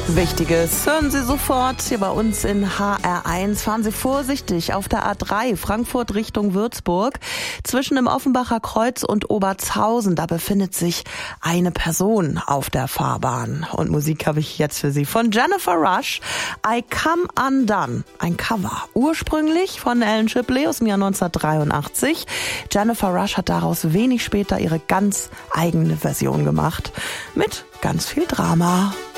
Wichtiges hören Sie sofort hier bei uns in HR1. Fahren Sie vorsichtig auf der A3 Frankfurt Richtung Würzburg. Zwischen dem Offenbacher Kreuz und Obertshausen, da befindet sich eine Person auf der Fahrbahn. Und Musik habe ich jetzt für Sie von Jennifer Rush. I Come Undone, ein Cover. Ursprünglich von Alan Shipley aus dem Jahr 1983. Jennifer Rush hat daraus wenig später ihre ganz eigene Version gemacht. Mit ganz viel Drama.